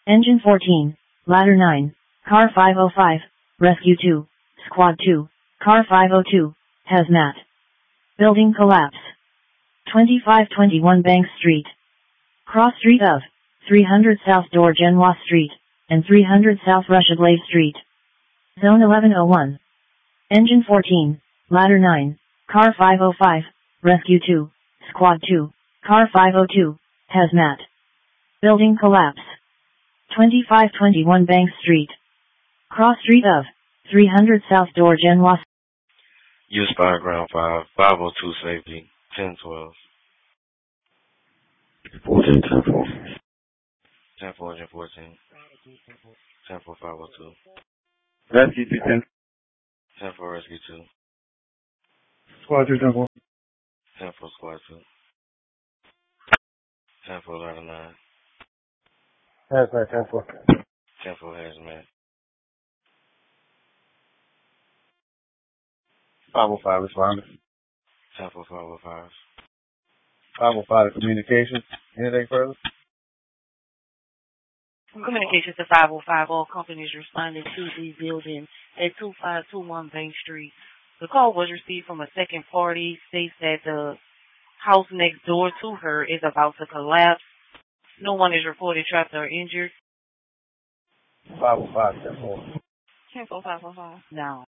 Engine 14, Ladder 9, Car 505, Rescue 2, Squad 2, Car 502, Hazmat. Building collapse. 2521 Bank Street. Cross street of 300 South Door Genoa Street, and 300 South Rushglave Street. Zone 1101. Engine 14, Ladder 9, Car 505, Rescue 2, Squad 2, Car 502, Hazmat. Building collapse. 2521 Bank Street. Cross street of 300 South Door Genoa. U Spire Ground 5, 502 safety, 1012. 14, 10, 4. 10 4, engine 14. 10 4, 502. Rescue 2, 10. 10 4, rescue 2. Squad 2, 10, 4. 10 4, squad 2. 10 4, ladder 9. Hazmat 10, 4. 10 4, hazmat. 505 responder. 10 4, 505. 505 communications. Anything further? Communications to 505. All companies responding to the building at 2521 Bank Street. The call was received from a second party. States that the house next door to her is about to collapse. No one is reported trapped or injured. 505, 10, 4. 10 4, 505. No.